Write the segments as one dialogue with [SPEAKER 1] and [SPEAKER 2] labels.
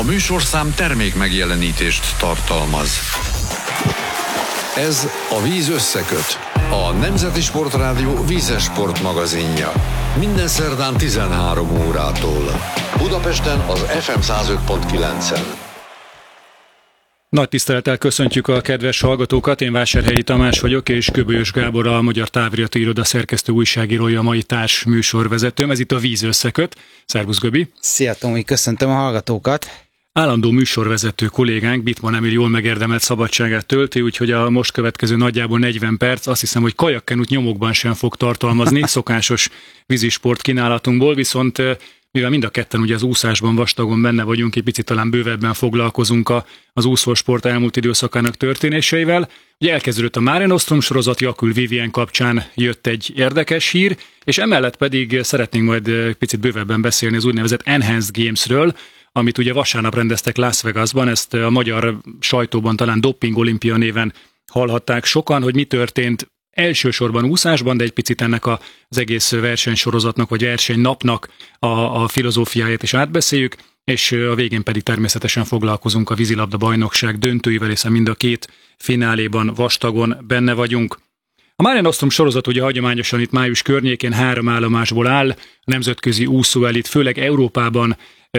[SPEAKER 1] A műsorszám termék megjelenítést tartalmaz. Ez a Víz összeköt, a Nemzeti Sportrádió vízes sportmagazinja. Minden szerdán 13 órától. Budapesten az FM 105.9-en.
[SPEAKER 2] Nagy tisztelettel köszöntjük a kedves hallgatókat, én Vásárhelyi Tamás vagyok, és Göbölyös Gábor, a Magyar Távirati Iroda szerkesztő újságírója, a mai társ műsorvezetőm. Ez itt a Víz összeköt. Szervusz, Göbi!
[SPEAKER 3] Szia, Tomi, köszöntöm a hallgatókat!
[SPEAKER 2] Állandó műsorvezető kollégánk Bittman Emil jól megérdemelt szabadságát tölti, úgyhogy a most következő nagyjából 40 perc azt hiszem, hogy kajakkenut nyomokban sem fog tartalmazni, szokásos vízisport kínálatunkból, viszont mivel mind a ketten ugye az úszásban vastagon benne vagyunk, egy picit talán bővebben foglalkozunk az úszósport elmúlt időszakának történéseivel. Ugye elkezdődött a Mare Nostrum sorozat, Jakül Vivien kapcsán jött egy érdekes hír, és emellett pedig szeretnénk majd picit bővebben beszélni az úgynevezett Enhanced Gamesről, amit ugye vasárnap rendeztek Las Vegasban, ezt a magyar sajtóban talán Doping Olimpia néven hallhatták sokan, hogy mi történt elsősorban úszásban, de egy picit ennek az egész versenysorozatnak vagy versenynapnak a filozófiáját is átbeszéljük, és a végén pedig természetesen foglalkozunk a vízilabda bajnokság döntőivel, hiszen mind a két fináléban vastagon benne vagyunk. A Mare Nostrum sorozat ugye hagyományosan itt május környékén 3 állomásból áll, a nemzetközi úszóelit, főleg Európában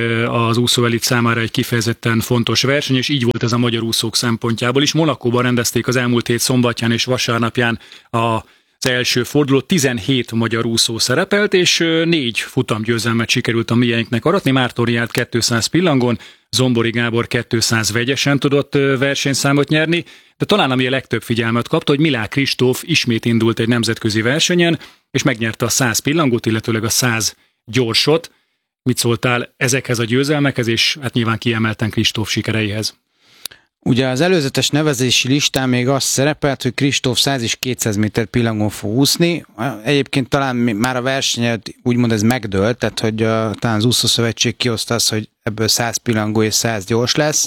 [SPEAKER 2] az úszóelit számára egy kifejezetten fontos verseny, és így volt ez a magyar úszók szempontjából is. Monakóban rendezték az elmúlt hét szombatján és vasárnapján az első fordulót, 17 magyar úszó szerepelt, és 4 futamgyőzelmet sikerült a mieinknek aratni. Márton Riáld 200 pillangon, Zombori Gábor 200 vegyesen tudott versenyszámot nyerni, de talán ami a legtöbb figyelmet kapta, hogy Milák Kristóf ismét indult egy nemzetközi versenyen, és megnyerte a 100 pillangót, illetőleg a 100 gyorsot. Mit szóltál ezekhez a győzelmekhez, és hát nyilván kiemelten Kristóf sikereihez?
[SPEAKER 3] Ugye az előzetes nevezési listán még azt szerepelt, hogy Kristóf 100 és 200 méter pillangon fog úszni. Egyébként talán már a versenyet úgymond ez megdőlt, tehát hogy talán az úszószövetség kihozta azt, hogy ebből 100 pillangó és 100 gyors lesz.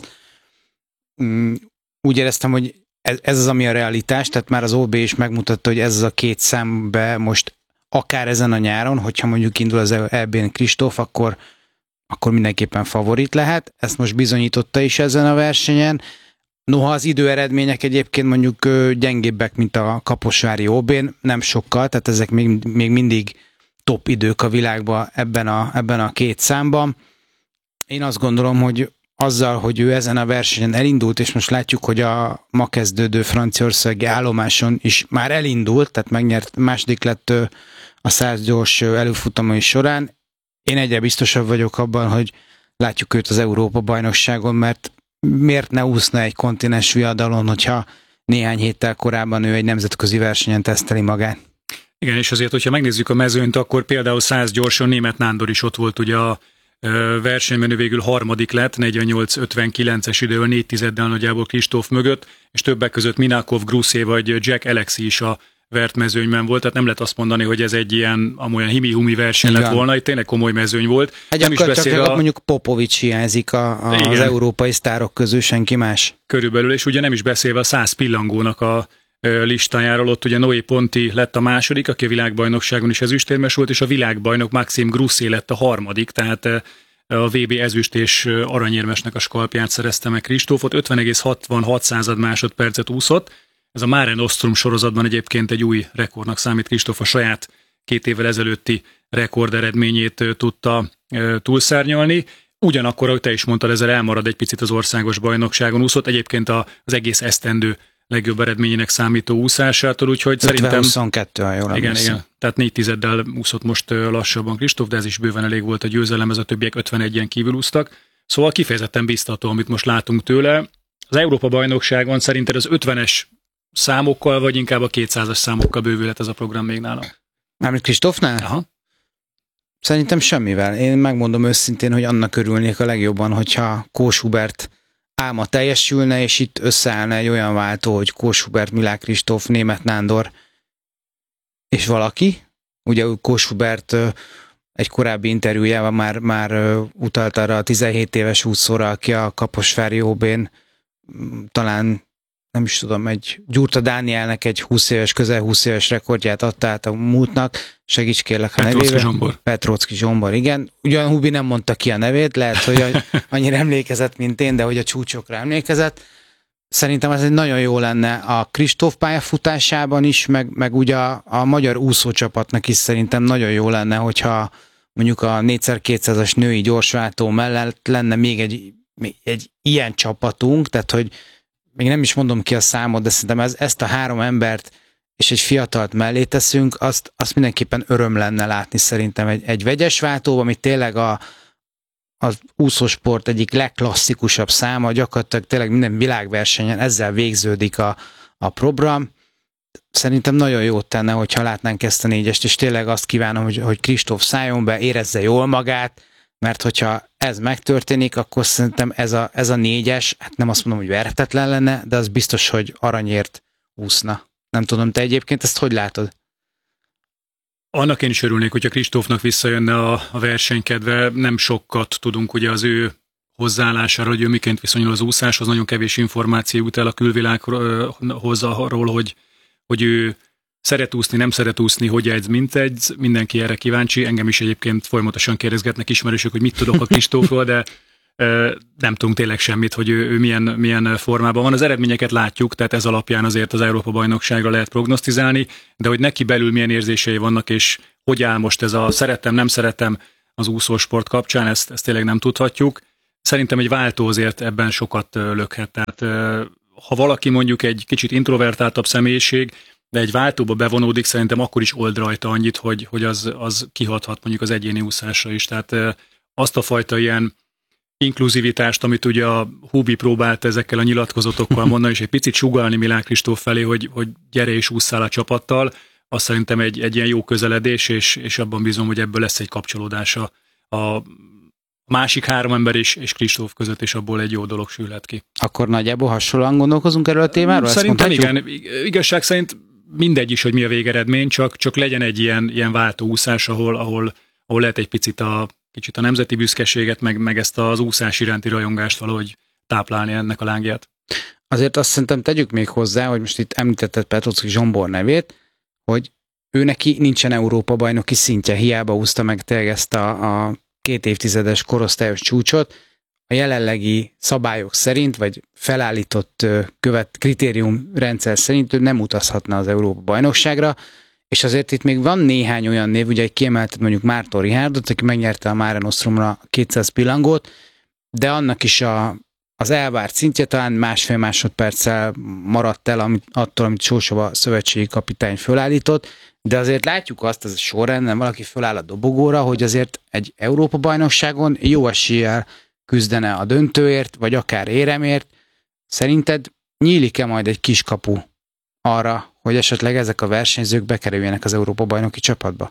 [SPEAKER 3] Úgy éreztem, hogy ez az, ami a realitás, tehát már az OB is megmutatta, hogy ez az a két számbe most akár ezen a nyáron, hogyha mondjuk indul az EB-n Kristóf, akkor mindenképpen favorit lehet. Ezt most bizonyította is ezen a versenyen. Noha az időeredmények egyébként mondjuk gyengébbek, mint a kaposvári OB-n, nem sokkal, tehát ezek még mindig top idők a világban ebben a két számban. Én azt gondolom, hogy azzal, hogy ő ezen a versenyen elindult, és most látjuk, hogy a ma kezdődő franciaországi állomáson is már elindult, tehát megnyert, második lett a 100 gyors előfutamai során. Én egyre biztosabb vagyok abban, hogy látjuk őt az Európa-bajnokságon, mert miért ne úszna egy kontinens viadalon, hogyha néhány héttel korábban ő egy nemzetközi versenyen teszteli magát.
[SPEAKER 2] Igen, és azért, hogyha megnézzük a mezőnyt, akkor például 100 gyorsan Németh Nándor is ott volt ugye a versenyben, ő végül harmadik lett, 48-59-es idővel 4 tizeddel nagyjából Kristóf mögött, és többek között Minakov, Gruszé vagy Jack Alexi is a vert mezőnyben volt, tehát nem lehet azt mondani, hogy ez egy ilyen amolyan himi-humi verseny lett volna, itt tényleg komoly mezőny volt.
[SPEAKER 3] Nem is csak mondjuk Popovics hiányzik az európai sztárok közül, senki más.
[SPEAKER 2] Körülbelül, és ugye nem is beszélve a 100 pillangónak a listájáról, ott ugye Noé Ponti lett a második, aki a világbajnokságon is ezüstérmes volt, és a világbajnok Maxim Gruszé lett a harmadik, tehát a VB ezüst és aranyérmesnek a skalpját szerezte meg Kristófot, 50,66 másodpercet úszott. Ez a Mare Nostrum sorozatban egyébként egy új rekordnak számít. Kristóf a saját 2 évvel ezelőtti rekorderedményét tudta túlszárnyalni. Ugyanakkor, ahogy te is mondtad, ezzel elmarad egy picit az országos bajnokságon úszott. Egyébként az egész esztendő legjobb eredményének számító úszásától, úgyhogy szerintem...
[SPEAKER 3] 22, ha jól
[SPEAKER 2] igen, tehát 4 tizeddel úszott most lassabban Kristóf, de ez is bőven elég volt a győzelem, ez a többiek 51-en kívül úsztak. Szóval kifejezetten biztató, amit most látunk tőle. Az Európa-bajnokságon szerinted az 50-es számokkal, vagy inkább a 200-as számokkal bővülhet ez a program még nálam?
[SPEAKER 3] Mármint Kristófnál?
[SPEAKER 2] Aha.
[SPEAKER 3] Szerintem semmivel. Én megmondom őszintén, hogy annak örülnék a legjobban, hogyha Kós Hubert álma teljesülne, és itt összeállna egy olyan váltó, hogy Kós Hubert, Milák Kristóf, Németh Nándor és valaki. Ugye Kós Hubert egy korábbi interjújában már utalt arra a 17 éves úszóra, aki a kaposvári OB-n talán nem is tudom, egy Gyurta Dánielnek egy 20 éves, közel 20 éves rekordját adta át a múltnak, segíts kérlek a nevével. Petróczky Zsombor, igen. Ugyan Hubi nem mondta ki a nevét, lehet, hogy annyira emlékezett, mint én, de hogy a csúcsokra emlékezett. Szerintem ez egy nagyon jó lenne a Kristóf pályafutásában is, meg ugye a magyar úszócsapatnak is szerintem nagyon jó lenne, hogyha mondjuk a 4x200-as női gyorsváltó mellett lenne még egy ilyen csapatunk, tehát hogy még nem is mondom ki a számot, de szerintem ezt a 3 embert és egy fiatalt mellé teszünk, azt mindenképpen öröm lenne látni szerintem egy vegyes váltóban, ami tényleg az úszósport egyik legklasszikusabb száma, gyakorlatilag tényleg minden világversenyen ezzel végződik a program. Szerintem nagyon jót tenne, hogyha látnánk ezt a 4-est, és tényleg azt kívánom, hogy Kristóf szálljon be, érezze jól magát, mert hogyha ez megtörténik, akkor szerintem ez a 4-es, hát nem azt mondom, hogy verhetetlen lenne, de az biztos, hogy aranyért úszna. Nem tudom, te egyébként ezt hogy látod?
[SPEAKER 2] Annak én is örülnék, hogyha Kristófnak visszajönne a versenykedve, nem sokat tudunk ugye az ő hozzáállásáról, hogy ő miként viszonyul az úszáshoz, nagyon kevés információ jut el a külvilághoz arról, hogy ő szeret úszni, nem szeret úszni, hogy edz, mint edz, mindenki erre kíváncsi. Engem is egyébként folyamatosan kérdezgetnek ismerősök, hogy mit tudok a Kristófról, de nem tudunk tényleg semmit, hogy ő milyen formában van. Az eredményeket látjuk, tehát ez alapján azért az Európa-bajnokságra lehet prognosztizálni, de hogy neki belül milyen érzései vannak, és hogy áll most ez a szeretem, nem szeretem az úszósport kapcsán, ezt tényleg nem tudhatjuk. Szerintem egy váltó azért ebben sokat lökhet. Tehát ha valaki mondjuk egy kicsit introvertáltabb személyiség, de egy váltóba bevonódik, szerintem akkor is old rajta annyit, hogy az kihathat mondjuk az egyéni úszásra is. Tehát azt a fajta ilyen inkluzivitást, amit ugye a Hubi próbált ezekkel a nyilatkozatokkal mondani, és egy picit sugallni Milán Kristóf felé, hogy gyere és ússzál a csapattal, azt szerintem egy ilyen jó közeledés, és abban bízom, hogy ebből lesz egy kapcsolódása a másik 3 ember és Kristóf között, és abból egy jó dolog sülhet ki.
[SPEAKER 3] Akkor nagyjából hasonlóan gondolkozunk erről a témáról?
[SPEAKER 2] Szerintem igen. Igazság szerint mindegy is, hogy mi a végeredmény, csak legyen egy ilyen váltó úszás, ahol lehet egy kicsit a nemzeti büszkeséget, meg ezt az úszás iránti rajongást valahogy táplálni ennek a lángját.
[SPEAKER 3] Azért azt szerintem tegyük még hozzá, hogy most itt említetted Petróczky Zsombor nevét, hogy ő neki nincsen Európa-bajnoki szintje, hiába úszta meg tényleg ezt a 2 évtizedes korosztályos csúcsot. A jelenlegi szabályok szerint, vagy felállított kritériumrendszer szerint ő nem utazhatna az Európa-bajnokságra, és azért itt még van néhány olyan név, ugye kiemelted mondjuk Márton Richardot, aki megnyerte a Mare Nostrumra 200 pillangót, de annak is az elvárt szintje talán 1,5 másodperccel maradt el attól, amit Sósova szövetségi kapitány fölállított, de azért látjuk azt, ez a sorrendben valaki föláll a dobogóra, hogy azért egy Európa-bajnokságon jó eséllyel küzdene a döntőért, vagy akár éremért. Szerinted nyílik-e majd egy kiskapu arra, hogy esetleg ezek a versenyzők bekerüljenek az Európa-bajnoki csapatba?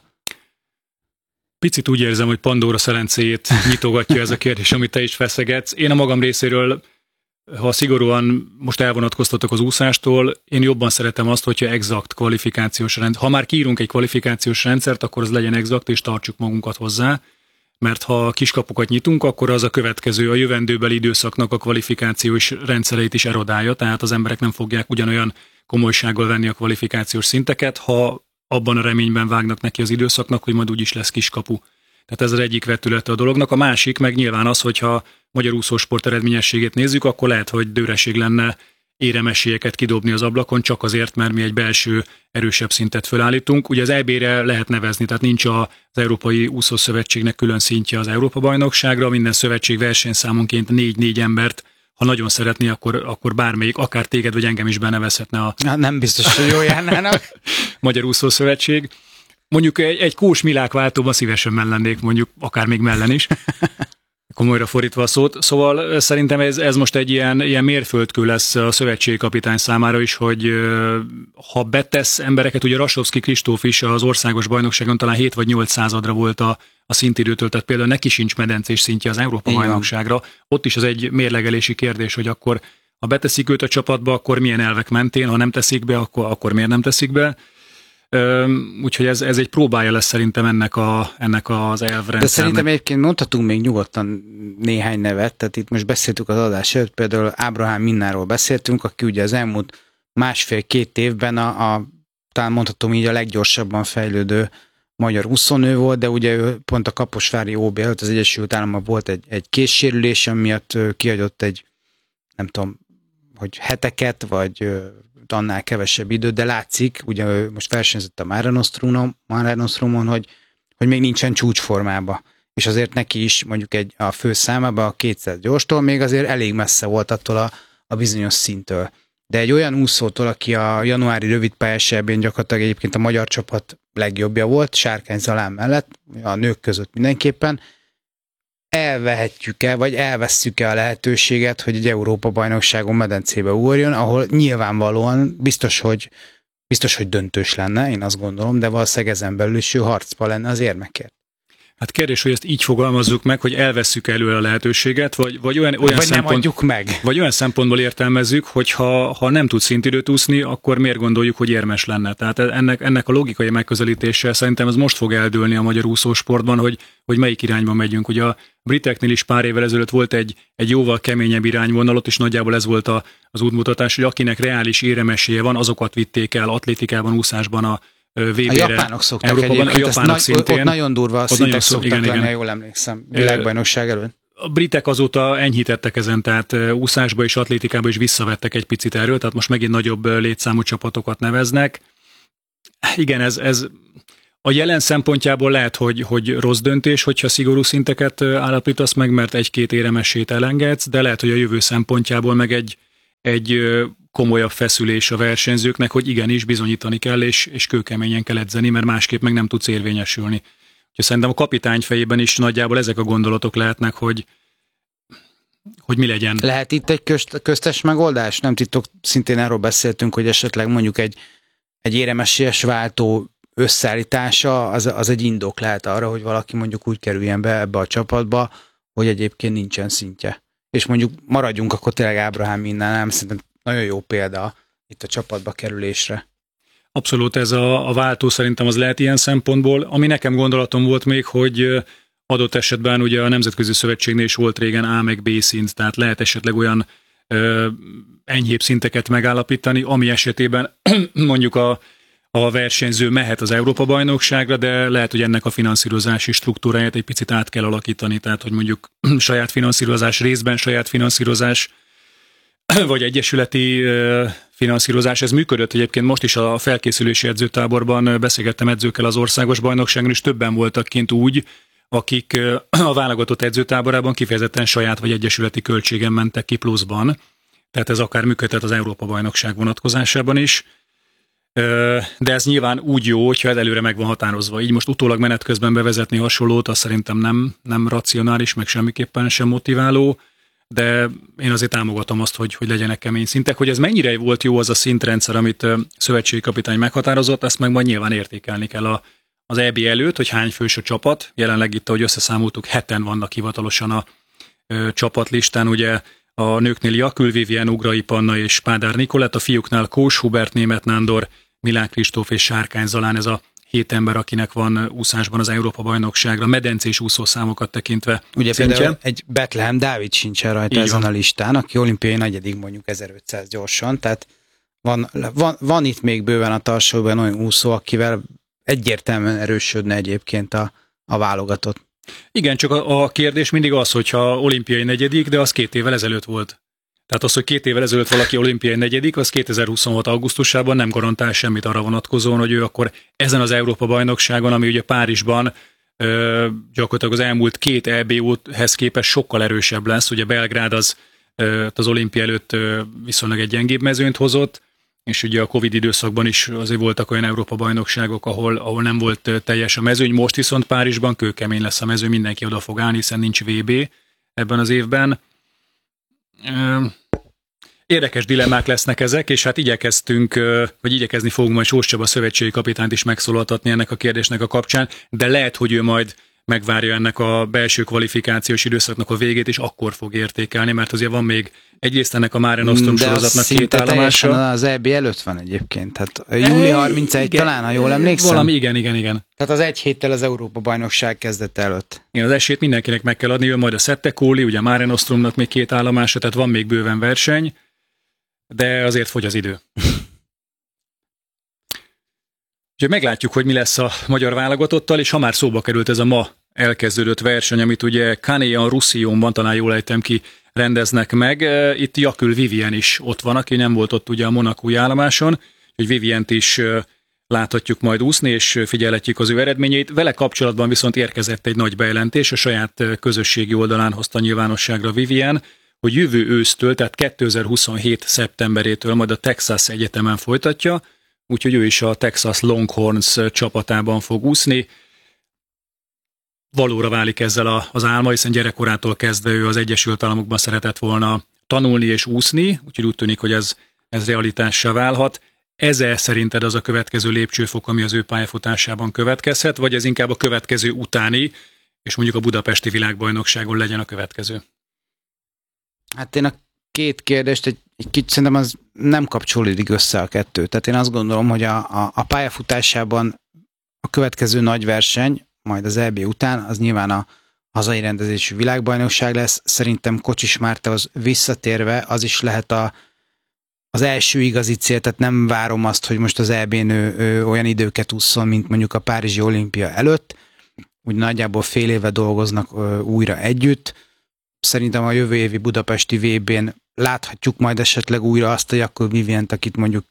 [SPEAKER 2] Picit úgy érzem, hogy Pandora szelencéjét nyitogatja ez a kérdés, amit te is feszegetsz. Én a magam részéről, ha szigorúan most elvonatkoztatok az úszástól, én jobban szeretem azt, hogyha exakt kvalifikációs rendszer. Ha már kiírunk egy kvalifikációs rendszert, akkor az legyen exakt, és tartsuk magunkat hozzá, mert ha kiskapukat nyitunk, akkor az a következő, a jövendőbeli időszaknak a kvalifikációs rendszereit is erodálja, tehát az emberek nem fogják ugyanolyan komolysággal venni a kvalifikációs szinteket, ha abban a reményben vágnak neki az időszaknak, hogy majd úgyis lesz kiskapu. Tehát ez az egyik vetülete a dolognak. A másik meg nyilván az, hogyha magyar úszósport eredményességét nézzük, akkor lehet, hogy dőreség lenne éremesélyeket kidobni az ablakon, csak azért, mert mi egy belső erősebb szintet fölállítunk. Ugye az EB-re lehet nevezni, tehát nincs az Európai Úszószövetségnek külön szintje az Európa-bajnokságra, minden szövetség versenyszámonként 4 embert, ha nagyon szeretné, akkor bármelyik, akár téged vagy engem is benevezhetne a...
[SPEAKER 3] Nem biztos, hogy jól járnának.
[SPEAKER 2] Magyar Úszószövetség. Mondjuk egy Kós Milák váltóban szívesen mellennék, mondjuk akár még mellen is. Komolyra fordítva a szót. Szóval szerintem ez most egy ilyen mérföldkő lesz a szövetségkapitány számára is, hogy ha betesz embereket, ugye Rasovszky Kristóf is az országos bajnokságon talán 7 vagy 8 századra volt a szintidőtől, tehát például neki sincs medencés szintje az Európa-bajnokságra. Ott is az egy mérlegelési kérdés, hogy akkor ha beteszik őt a csapatba, akkor milyen elvek mentén, ha nem teszik be, akkor miért nem teszik be. Úgyhogy ez egy próbája lesz szerintem ennek az elvrendszernek.
[SPEAKER 3] De szerintem egyébként mondhatunk még nyugodtan néhány nevet, tehát itt most beszéltük az adás előtt, például Ábrahám Minnáról beszéltünk, aki ugye az elmúlt 1,5-2 évben talán mondhatom így a leggyorsabban fejlődő magyar úszónő volt, de ugye ő pont a Kaposvári OB előtt az Egyesült Államokban volt egy kézsérülés, miatt kihagyott egy, nem tudom, hogy heteket, vagy annál kevesebb időt, de látszik, ugye most versenyzett a Mare Nostrumon, hogy még nincsen csúcsformába. És azért neki is mondjuk a főszámában a 200 gyorstól még azért elég messze volt attól a bizonyos szintől. De egy olyan úszótól, aki a januári rövidpályás EB-n gyakorlatilag egyébként a magyar csapat legjobbja volt, Sárkány Zalán mellett, a nők között mindenképpen, elvehetjük-e, vagy elvesszük-e a lehetőséget, hogy egy Európa-bajnokságon medencébe ugorjon, ahol nyilvánvalóan biztos, hogy döntős lenne, én azt gondolom, de valószínűleg ezen belül is ő harcba lenne az érmekért.
[SPEAKER 2] Hát kérdés, hogy ezt így fogalmazzuk meg, hogy elvesszük elő a lehetőséget, vagy olyan
[SPEAKER 3] nem adjuk meg.
[SPEAKER 2] Vagy olyan szempontból értelmezzük, hogy ha nem tud szintidőt úszni, akkor miért gondoljuk, hogy érmes lenne. Tehát ennek a logikai megközelítése szerintem ez most fog eldőlni a magyar úszósportban, hogy melyik irányba megyünk. Ugye a briteknél is pár évvel ezelőtt volt egy jóval keményebb irányvonalot, és nagyjából ez volt az útmutatás, hogy akinek reális éremesélye van, azokat vitték el atlétikában, úszásban a VB-re.
[SPEAKER 3] A japánok szokták Európában, egyébként, szintén. Ott nagyon durva a szintek szoktak lenni, jól emlékszem, világbajnokság előtt.
[SPEAKER 2] A britek azóta enyhítettek ezen, tehát úszásba és atlétikába is visszavettek egy picit erről, tehát most megint nagyobb létszámú csapatokat neveznek. Igen, ez a jelen szempontjából lehet, hogy rossz döntés, hogyha szigorú szinteket állapítasz meg, mert 1-2 éremesét elengedsz, de lehet, hogy a jövő szempontjából meg egy komolyabb feszülés a versenyzőknek, hogy igenis bizonyítani kell, és kőkeményen kell edzeni, mert másképp meg nem tudsz érvényesülni. Úgyhogy szerintem a kapitány fejében is nagyjából ezek a gondolatok lehetnek, hogy mi legyen.
[SPEAKER 3] Lehet itt egy köztes megoldás? Nem titok, szintén erről beszéltünk, hogy esetleg mondjuk egy éremesélyes váltó összeállítása az egy indok lehet arra, hogy valaki mondjuk úgy kerüljen be ebbe a csapatba, hogy egyébként nincsen szintje. És mondjuk maradjunk akkor tényleg Ábrahám Minnánál, nem szerintem nagyon jó példa itt a csapatba kerülésre.
[SPEAKER 2] Abszolút, ez a váltó szerintem az lehet ilyen szempontból. Ami nekem gondolatom volt még, hogy adott esetben ugye a Nemzetközi Szövetségnél is volt régen A meg B szint, tehát lehet esetleg olyan enyhébb szinteket megállapítani, ami esetében mondjuk a versenyző mehet az Európa-bajnokságra, de lehet, hogy ennek a finanszírozási struktúráját egy picit át kell alakítani, tehát hogy mondjuk saját finanszírozás, részben saját finanszírozás, vagy egyesületi finanszírozás, ez működött egyébként most is a felkészülési edzőtáborban, beszélgettem edzőkkel az országos bajnokságon, és többen voltak kint úgy, akik a válogatott edzőtáborában kifejezetten saját vagy egyesületi költségen mentek ki pluszban, tehát ez akár működhet az Európa-bajnokság vonatkozásában is, de ez nyilván úgy jó, hogyha ez előre meg van határozva. Így most utólag menet közben bevezetni hasonlót, az szerintem nem racionális, meg semmiképpen sem motiváló, de én azért támogatom azt, hogy legyenek kemény szintek. Hogy ez mennyire volt jó az a szintrendszer, amit szövetségi kapitány meghatározott, ezt meg majd nyilván értékelni kell az EB előtt, hogy hány fős a csapat. Jelenleg itt, ahogy összeszámoltuk, 7-en vannak hivatalosan a csapatlistán, ugye a nőknél Jakül Vivien, Ugrai Panna és Pádár Nikolett, a fiúknál Kós Hubert, Németh Nándor, Milán Kristóf és Sárkány Zalán, ez a 7 ember, akinek van úszásban az Európa-bajnokságra, medencés úszószámokat tekintve.
[SPEAKER 3] Ugye szintje. Például egy Bethlehem Dávid sincsen rajta ezen a listán, aki olimpiai negyedik mondjuk 1500 gyorsan, tehát van itt még bőven a tarsóban olyan úszó, akivel egyértelműen erősödne egyébként a válogatott.
[SPEAKER 2] Igen, csak a kérdés mindig az, hogyha olimpiai negyedik, de az 2 évvel ezelőtt volt. Tehát az, hogy 2 évvel ezelőtt valaki olimpiai negyedik, az 2026 augusztusában nem garantál semmit arra vonatkozóan, hogy ő akkor ezen az Európa-bajnokságon, ami ugye Párizsban gyakorlatilag az elmúlt 2 EB-hez képest sokkal erősebb lesz. Ugye Belgrád az olimpia előtt viszonylag egy gyengébb mezőnyt hozott, és ugye a Covid időszakban is azért voltak olyan Európa-bajnokságok, ahol nem volt teljes a mezőny, most viszont Párizsban kőkemény lesz a mezőny, mindenki oda fog állni, hiszen nincs VB ebben az évben. Érdekes dilemmák lesznek ezek, és hát igyekezni fogunk majd Sós Csaba szövetségi kapitányt is megszólaltatni ennek a kérdésnek a kapcsán, de lehet, hogy ő majd megvárja ennek a belső kvalifikációs időszaknak a végét, és akkor fog értékelni, mert azért van még egyrészt ennek a Mare Nostrum sorozatnak 2 állomása.
[SPEAKER 3] Az EB előtt van egyébként, tehát júli 31 talán, ha jól emlékszem.
[SPEAKER 2] Valami, igen.
[SPEAKER 3] Tehát az egy héttel az Európa-bajnokság kezdete előtt.
[SPEAKER 2] Igen, az esélyt mindenkinek meg kell adni, jön majd a Sette Cooli, ugye a Mare Nostrumnak még 2 állomása, tehát van még bőven verseny, de azért fogy az idő. Úgyhogy meglátjuk, hogy mi lesz a magyar válogatottal, és ha már szóba került ez a ma elkezdődött verseny, amit ugye Cannes Roussillonban, talán jól ejtem ki, rendeznek meg. Itt Jakül Vivien is ott van, aki nem volt ott ugye a monacói állomáson, hogy Vivient is láthatjuk majd úszni, és figyelhetjük az ő eredményeit. Vele kapcsolatban viszont érkezett egy nagy bejelentés, a saját közösségi oldalán hozta nyilvánosságra Vivien, hogy jövő ősztől, tehát 2027. szeptemberétől majd a Texas Egyetemen folytatja, úgyhogy ő is a Texas Longhorns csapatában fog úszni. Valóra válik ezzel az álma, hiszen gyerekkorától kezdve ő az Egyesült Államokban szeretett volna tanulni és úszni, úgyhogy úgy tűnik, hogy ez realitássá válhat. Ez szerinted az a következő lépcsőfok, ami az ő pályafutásában következhet, vagy ez inkább a következő utáni, és mondjuk a budapesti világbajnokságon legyen a következő?
[SPEAKER 3] Hát én a két kérdést egy kicsit szerintem az nem kapcsolódik össze a kettő. Tehát én azt gondolom, hogy a pályafutásában a következő nagy verseny, majd az EB után, az nyilván a hazai rendezésű világbajnokság lesz. Szerintem Kocsis Mártához visszatérve az is lehet az első igazi cél, tehát nem várom azt, hogy most az EB-n ő olyan időket ússzon, mint mondjuk a Párizsi olimpia előtt. Úgy nagyjából fél éve dolgoznak újra együtt. Szerintem a jövő évi budapesti VB-n láthatjuk majd esetleg újra azt a Jakub Vivient, akit mondjuk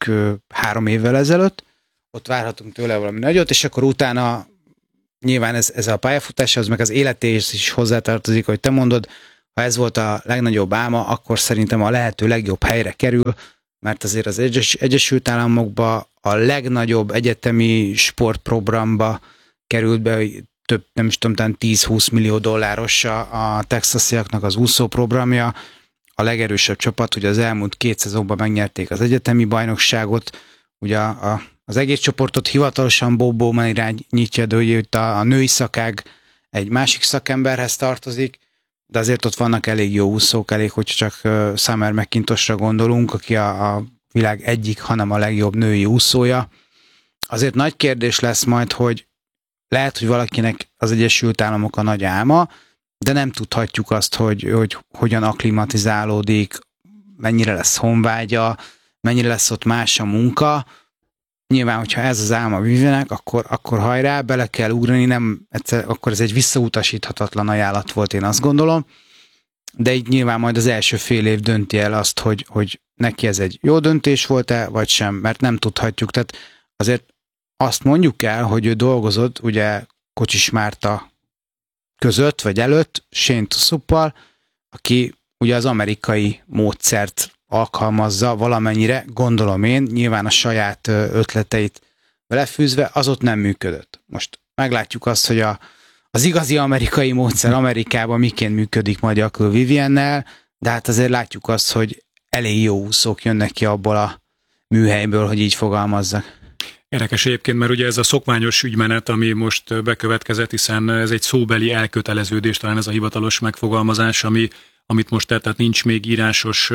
[SPEAKER 3] 3 évvel ezelőtt. Ott várhatunk tőle valami nagyot, és akkor utána nyilván ez a pályafutás, az meg az életéhez is hozzátartozik, hogy te mondod, ha ez volt a legnagyobb álma, akkor szerintem a lehető legjobb helyre kerül, mert azért az Egyesült Államokba a legnagyobb egyetemi sportprogramba került be, több, nem is tudom, talán 10-20 millió dolláros a texasiaknak az úszóprogramja, a legerősebb csapat, ugye az elmúlt 2 szezonban megnyerték az egyetemi bajnokságot, ugye az egész csoportot hivatalosan Bob Bowman irányítja, de ugye itt a női szakág egy másik szakemberhez tartozik, de azért ott vannak elég jó úszók, elég, hogy csak Summer McIntosra gondolunk, aki a világ egyik, hanem a legjobb női úszója. Azért nagy kérdés lesz majd, hogy lehet, hogy valakinek az Egyesült Államok a nagy álma, de nem tudhatjuk azt, hogy hogyan akklimatizálódik, mennyire lesz honvágya, mennyire lesz ott más a munka. Nyilván, hogyha ez az álma Vivienek, akkor hajrá, bele kell ugrani, akkor ez egy visszautasíthatatlan ajánlat volt, én azt gondolom. De így nyilván majd az első fél év dönti el azt, hogy neki ez egy jó döntés volt-e, vagy sem, mert nem tudhatjuk. Tehát azért azt mondjuk el, hogy ő dolgozott ugye Kocsis Márta között, vagy előtt, Shane Tussuppal, aki ugye az amerikai módszert alkalmazza valamennyire, gondolom én, nyilván a saját ötleteit belefűzve, az ott nem működött. Most meglátjuk azt, hogy az igazi amerikai módszer Amerikában miként működik majd Jakub Viviennel, de hát azért látjuk azt, hogy elég jó úszók jönnek ki abból a műhelyből, hogy így fogalmazzak. Érdekes
[SPEAKER 2] egyébként, mert ugye ez a szokványos ügymenet, ami most bekövetkezett, hiszen ez egy szóbeli elköteleződés, talán ez a hivatalos megfogalmazás, amit most tehát nincs még írásos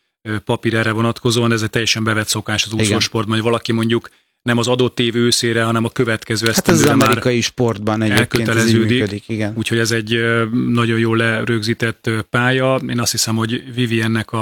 [SPEAKER 2] papír erre vonatkozóan, ez egy teljesen bevett szokás az úszósportban, hogy valaki mondjuk nem az adott év őszére, hanem a következő esztendőre
[SPEAKER 3] hát ez az amerikai sportban egyébként
[SPEAKER 2] elköteleződik. Igen. Úgyhogy ez egy nagyon jól lerögzített pálya. Én azt hiszem, hogy Viviennek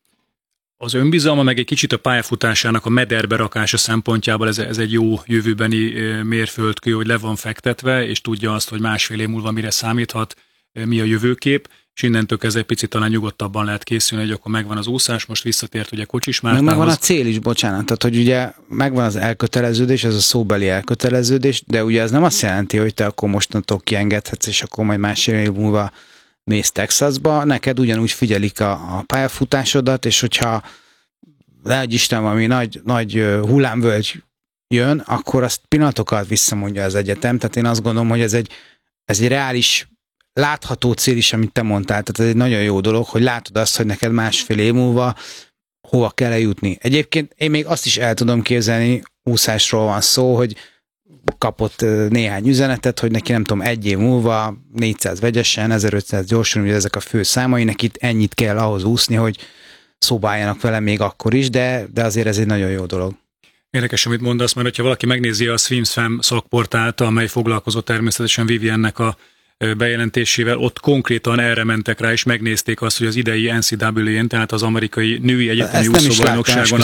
[SPEAKER 2] az önbizalma, meg egy kicsit a pályafutásának a mederbe rakása szempontjából ez egy jó jövőbeni mérföldkő, hogy le van fektetve, és tudja azt, hogy másfél év múlva mire számíthat, mi a jövőkép, és innentől kezdve egy picit talán nyugodtabban lehet készülni, hogy akkor megvan az úszás, most visszatért ugye Kocsis Mártához.
[SPEAKER 3] Megvan a cél is, bocsánat, tehát hogy ugye megvan az elköteleződés, ez a szóbeli elköteleződés, de ugye ez nem azt jelenti, hogy te akkor mostantól kiengedhetsz, és akkor majd másfél év múlva mész Texasba, neked ugyanúgy figyelik a pályafutásodat, és hogyha lehegy Isten valami nagy hullámvölgy jön, akkor azt pillanatokat visszamondja az egyetem, tehát én azt gondolom, hogy ez egy reális, látható cél is, amit te mondtál, tehát ez egy nagyon jó dolog, hogy látod azt, hogy neked másfél év múlva hova kell eljutni. Egyébként én még azt is el tudom képzelni, úszásról van szó, hogy kapott néhány üzenetet, hogy neki nem tudom, egy év múlva 400 vegyesen, 1500 gyorsan, ugye ezek a fő számai, neki ennyit kell ahhoz úszni, hogy szóba álljanak vele még akkor is, de azért ez egy nagyon jó dolog.
[SPEAKER 2] Érdekes, amit mondasz, mert hogyha valaki megnézi a SwimSwam szakportált, amely foglalkozott természetesen Viviennek a bejelentésével, ott konkrétan erre mentek rá, és megnézték azt, hogy az idei NCAA-n, tehát az amerikai női egyetemi úszóbajnokságon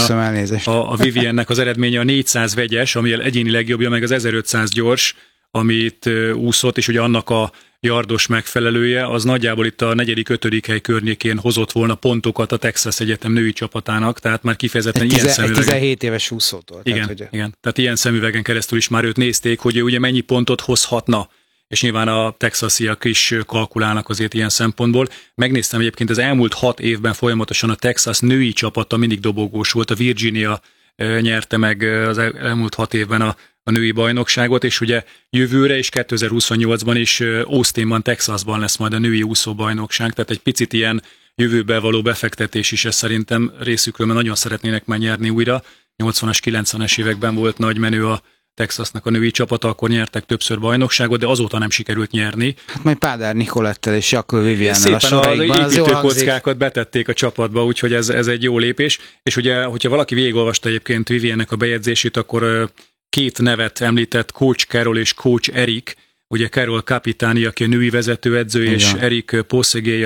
[SPEAKER 2] a Viviennek az eredménye a 400 vegyes, ami egyéni legjobbja, meg az 1500 gyors, amit úszott, és ugye annak a yardos megfelelője, az nagyjából itt a 4.-5. hely környékén hozott volna pontokat a Texas Egyetem női csapatának, tehát már kifejezetten ilyen szemüvegen.
[SPEAKER 3] 17 éves úszótól.
[SPEAKER 2] Igen, tehát ilyen szemüvegen keresztül is már őt nézték, hogy ő ugye mennyi pontot hozhatna, és nyilván a texasiak is kalkulálnak azért ilyen szempontból. Megnéztem egyébként az elmúlt 6 évben folyamatosan a Texas női csapata mindig dobogós volt, a Virginia nyerte meg az elmúlt 6 évben a női bajnokságot, és ugye jövőre és 2028-ban is Austinban, Texasban lesz majd a női úszóbajnokság, tehát egy picit ilyen jövőbe való befektetés is ez szerintem részükről, mert nagyon szeretnének már nyerni újra. 80-as, 90-es években volt nagy menő a Texasnak a női csapata, akkor nyertek többször bajnokságot, de azóta nem sikerült nyerni.
[SPEAKER 3] Hát majd Pádár Nicolettel és Jakl Viviennel a soraikban.
[SPEAKER 2] Az építőkockákat betették a csapatba, úgyhogy ez egy jó lépés. És ugye, hogyha valaki végigolvasta egyébként Viviennek a bejegyzését, akkor 2 nevet említett, Coach Carroll és Coach Eric. Ugye Carroll Capitáni, aki a női vezetőedző, és Eric Poszegély,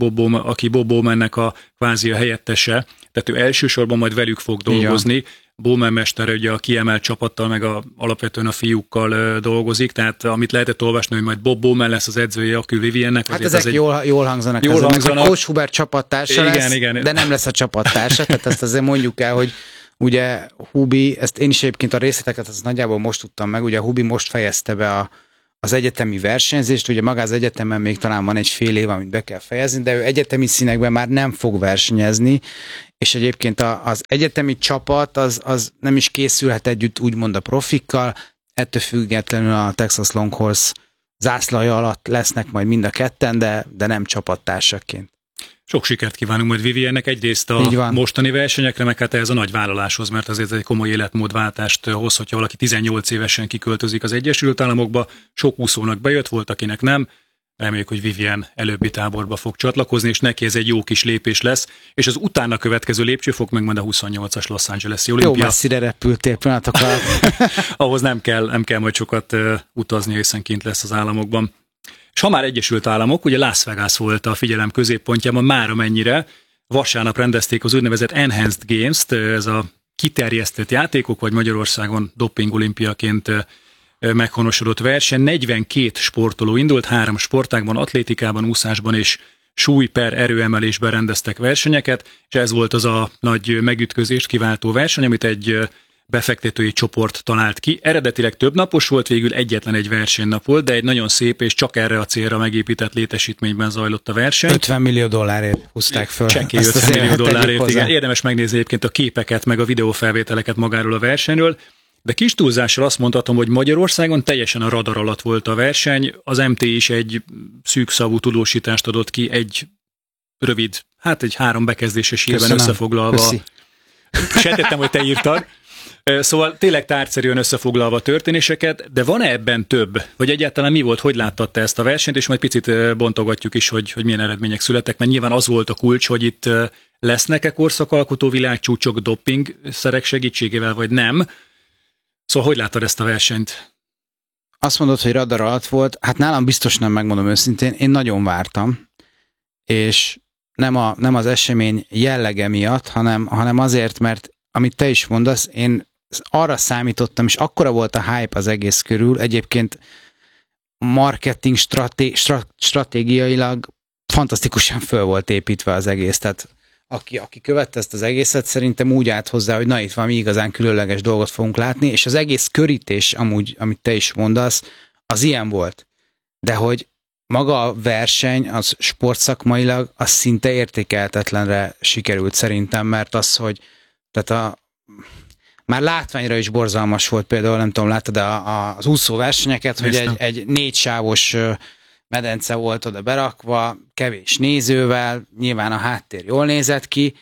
[SPEAKER 2] aki Bob Bowmannek a kvázi a helyettese. Tehát ő elsősorban majd velük fog dolgozni. Bowman mester ugye a kiemelt csapattal, meg alapvetően a fiúkkal dolgozik, tehát amit lehetett olvasni, hogy majd Bob Bowman lesz az edzője a Viviennek.
[SPEAKER 3] Hát ezek jól hangzanak.
[SPEAKER 2] Jól hangzanak.
[SPEAKER 3] Coach Hubert csapattársa lesz, de nem lesz a csapattársa, tehát ezt azért mondjuk el, hogy ugye Hubi, ezt én is egyébként a részleteket az nagyjából most tudtam meg, ugye Hubi most fejezte be az egyetemi versenyzést, ugye maga az egyetemen még talán van egy fél év, amit be kell fejezni, de ő egyetemi színekben már nem fog versenyezni, és egyébként az egyetemi csapat az nem is készülhet együtt úgymond a profikkal, ettől függetlenül a Texas Longhorns zászlaja alatt lesznek majd mind a ketten, de nem csapattársaként.
[SPEAKER 2] Sok sikert kívánunk majd Viviennek egyrészt a mostani versenyekre, meg hát ehhez a nagy vállaláshoz, mert azért egy komoly életmódváltást hoz, hogyha valaki 18 évesen kiköltözik az Egyesült Államokba. Sok úszónak bejött, volt, akinek nem. Reméljük, hogy Vivien előbbi táborba fog csatlakozni, és neki ez egy jó kis lépés lesz. És az utána következő lépcsőfok meg majd a 28-as Los Angeles-i olimpia.
[SPEAKER 3] Jó messzire repültél pillanatok alatt.
[SPEAKER 2] Ahhoz nem kell majd sokat utazni, hiszen kint lesz az államokban. És ha már Egyesült Államok, ugye Las Vegas volt a figyelem középpontjában, már amennyire vasárnap rendezték az úgynevezett Enhanced Games-t, ez a kiterjesztett játékok, vagy Magyarországon doping olimpiaként meghonosodott verseny. 42 sportoló indult, 3 sportágban, atlétikában, úszásban és súly per erőemelésben rendeztek versenyeket, és ez volt az a nagy megütközést kiváltó verseny, amit egy befektetői csoport talált ki. Eredetileg több napos volt, végül egyetlen egy versenynap volt, de egy nagyon szép és csak erre a célra megépített létesítményben zajlott a verseny.
[SPEAKER 3] $50 millió húzták föl.
[SPEAKER 2] Csekély $50 millió. Igen. Érdemes megnézni egyébként a képeket, meg a videófelvételeket magáról a versenyről. De kis túlzással azt mondhatom, hogy Magyarországon teljesen a radar alatt volt a verseny. Az MT is egy szűkszavú tudósítást adott ki, egy rövid, egy 3 bekezdéses hírben összefoglalva. Sejtettem, hogy te írtad. Szóval tényleg tárgyszerűen összefoglalva a történéseket, de van-e ebben több? Vagy egyáltalán mi volt, hogy láttad te ezt a versenyt, és majd picit bontogatjuk is, hogy milyen eredmények születtek, mert nyilván az volt a kulcs, hogy itt lesznek-e korszakalkotó világcsúcsok dopingszerek segítségével, vagy nem. Szóval hogy láttad ezt a versenyt?
[SPEAKER 3] Azt mondod, hogy radar alatt volt, hát nálam biztos nem, megmondom őszintén, én nagyon vártam, és nem az esemény jellege miatt, hanem azért, mert amit te is mondasz, én arra számítottam, és akkora volt a hype az egész körül, egyébként marketing stratégiailag fantasztikusan föl volt építve az egész, tehát aki követte ezt az egészet, szerintem úgy állt hozzá, hogy na itt valami igazán különleges dolgot fogunk látni, és az egész körítés amúgy, amit te is mondasz, az ilyen volt. De hogy maga a verseny, az sportszakmailag, az szinte értékelhetetlenre sikerült szerintem, mert az, hogy tehát már látványra is borzalmas volt, például nem tudom, láttad az úszó versenyeket, hogy egy 4 sávos medence volt oda berakva, kevés nézővel, nyilván a háttér jól nézett ki,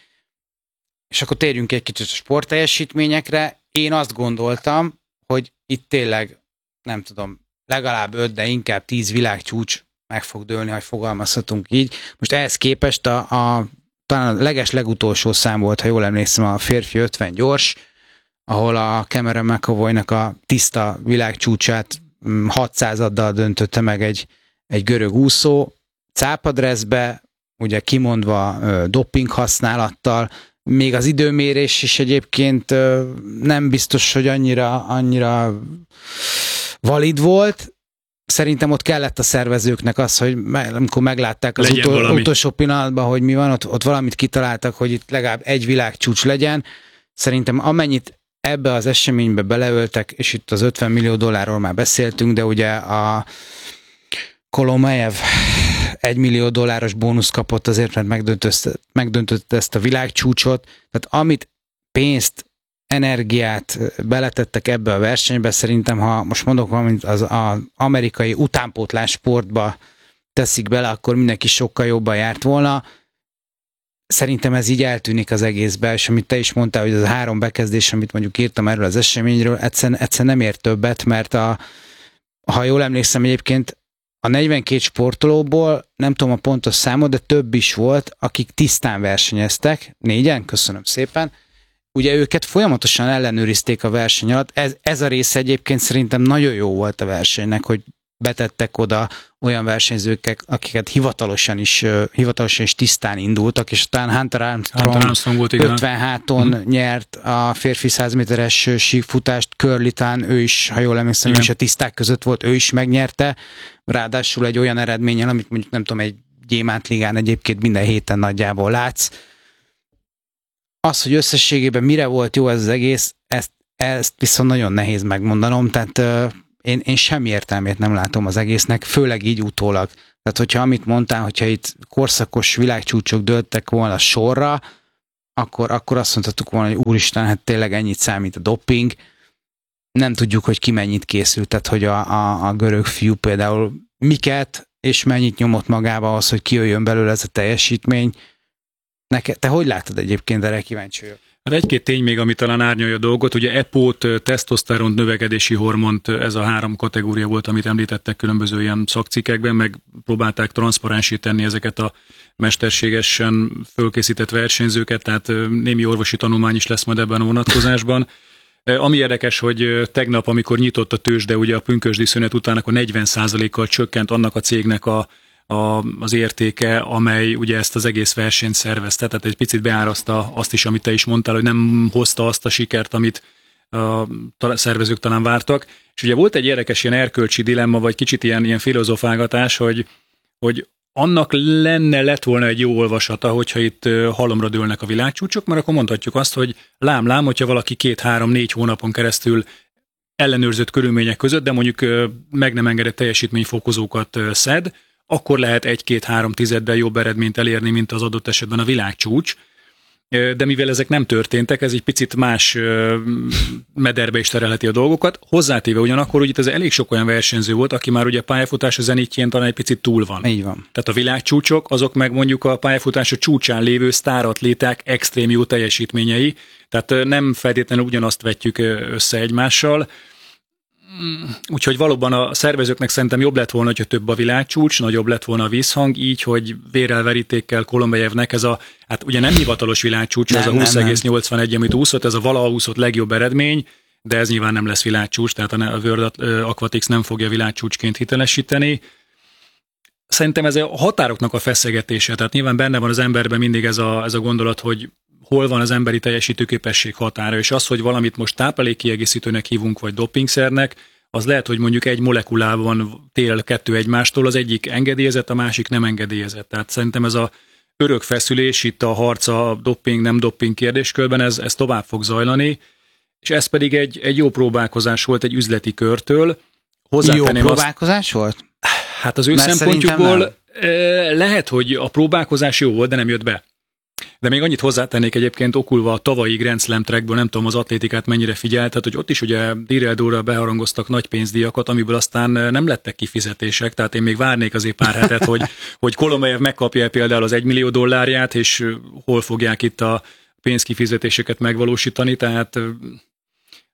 [SPEAKER 3] és akkor térjünk egy kicsit a sportteljesítményekre. Én azt gondoltam, hogy itt tényleg nem tudom, legalább 5, de inkább 10 világcsúcs meg fog dőlni, hogy fogalmazhatunk így. Most ehhez képest talán a legutolsó szám volt, ha jól emlékszem, a férfi 50 gyors, ahol a Cameron McAvoynak a tiszta világcsúcsát 600-addal döntötte meg egy görög úszó, cápadreszbe, ugye kimondva doping használattal, még az időmérés is egyébként nem biztos, hogy annyira valid volt. Szerintem ott kellett a szervezőknek az, hogy amikor meglátták az utolsó pillanatban, hogy mi van, ott valamit kitaláltak, hogy itt legalább egy világcsúcs legyen. Szerintem amennyit ebbe az eseménybe beleöltek, és itt az $50 millió már beszéltünk, de ugye a Kolomajev $1 millió bónusz kapott azért, mert megdöntötte ezt a világcsúcsot. Tehát amit pénzt, energiát beletettek ebbe a versenybe, szerintem, ha most mondok valamit, az amerikai utánpótlás sportba teszik bele, akkor mindenki sokkal jobban járt volna. Szerintem ez így eltűnik az egészbe, és amit te is mondtál, hogy az a 3 bekezdés, amit mondjuk írtam erről az eseményről, egyszerűen nem ér többet, mert ha jól emlékszem egyébként, a 42 sportolóból, nem tudom a pontos számot, de több is volt, akik tisztán versenyeztek, 4-en, köszönöm szépen. Ugye őket folyamatosan ellenőrizték a verseny alatt. Ez a része egyébként szerintem nagyon jó volt a versenynek, hogy betettek oda olyan versenyzők, akiket hivatalosan is tisztán indultak, és talán Hunter Armstrong volt, 50 háton nyert a férfi 100 méteres síkfutást, Curlitán, ő is, ha jól emlékszem, ő is a tiszták között volt, ő is megnyerte, ráadásul egy olyan eredménnyel, amit mondjuk nem tudom, egy gyémántligán egyébként minden héten nagyjából látsz. Az, hogy összességében mire volt jó ez az egész, ezt viszont nagyon nehéz megmondanom, tehát én semmi értelmét nem látom az egésznek, főleg így utólag. Tehát, hogyha amit mondtál, hogyha itt korszakos világcsúcsok dőltek volna sorra, akkor azt mondhattuk volna, hogy úristen, hát tényleg ennyit számít a doping. Nem tudjuk, hogy ki mennyit készült, tehát, hogy a görög fiú például miket és mennyit nyomott magába az, hogy kijöjjön belőle ez a teljesítmény. Te hogy látod egyébként, erre kíváncsi vagyok?
[SPEAKER 2] Hát egy-két tény még, ami talán árnyalja a dolgot, ugye EPO-t, tesztoszteront, növekedési hormont, ez a 3 kategória volt, amit említettek különböző ilyen szakcikkekben, meg próbálták transzparensé tenni ezeket a mesterségesen fölkészített versenyzőket, tehát némi orvosi tanulmány is lesz majd ebben a vonatkozásban. Ami érdekes, hogy tegnap, amikor nyitott a tőzsde, ugye a pünkösdi szünet után, akkor 40%-kal csökkent annak a cégnek az értéke, amely ugye ezt az egész versenyt szervezte, tehát egy picit beáraszta azt is, amit te is mondtál, hogy nem hozta azt a sikert, amit a szervezők talán vártak. És ugye volt egy érdekes ilyen erkölcsi dilemma, vagy kicsit ilyen filozofálgatás, hogy annak lett volna egy jó olvasata, hogyha itt halomra dőlnek a világcsúcsok, mert akkor mondhatjuk azt, hogy lám, hogyha valaki 2-3-4 hónapon keresztül ellenőrzött körülmények között, de mondjuk meg nem engedett teljesítményfokozókat szed, akkor lehet 1-2-3 jobb eredményt elérni, mint az adott esetben a világcsúcs. De mivel ezek nem történtek, ez egy picit más mederbe is terelheti a dolgokat. Hozzátéve ugyanakkor, hogy itt ez elég sok olyan versenyző volt, aki már ugye a pályafutása zenítjén talán egy picit túl van.
[SPEAKER 3] Így van.
[SPEAKER 2] Tehát a világcsúcsok, azok meg mondjuk a pályafutása csúcsán lévő sztáratléták extrém jó teljesítményei, tehát nem feltétlenül ugyanazt vetjük össze egymással. Úgyhogy valóban a szervezőknek szerintem jobb lett volna, hogyha több a világcsúcs, nagyobb lett volna a vízhang, így, hogy vérrel verítékkel Kolombejevnek ez hát ugye nem hivatalos világcsúcs, ez a 20,81, amit úszott, ez a valaha úszott legjobb eredmény, de ez nyilván nem lesz világcsúcs, tehát a World Aquatics nem fogja világcsúcsként hitelesíteni. Szerintem ez a határoknak a feszegetése, tehát nyilván benne van az emberben mindig ez a gondolat, hogy hol van az emberi teljesítőképesség határa, és az, hogy valamit most táplálékkiegészítőnek hívunk, vagy dopingszernek, az lehet, hogy mondjuk egy molekulában tér el 2 egymástól, az egyik engedélyezett, a másik nem engedélyezett. Tehát szerintem ez a örök feszülés, itt a harc a doping, nem doping kérdéskörben, ez tovább fog zajlani, és ez pedig egy jó próbálkozás volt egy üzleti körtől.
[SPEAKER 3] Jó próbálkozás volt?
[SPEAKER 2] Hát az ő szempontjukból lehet, hogy a próbálkozás jó volt, de nem jött be. De még annyit hozzátennék egyébként, okulva a tavalyi Grand Slam trackből, nem tudom az atlétikát mennyire figyeltet, hogy ott is ugye Dirrell-Dóra beharangoztak nagy pénzdíjakat, amiből aztán nem lettek kifizetések, tehát én még várnék azért pár hetet, hogy Kolombajev megkapja például az $1 millió, és hol fogják itt a pénzkifizetéseket megvalósítani, tehát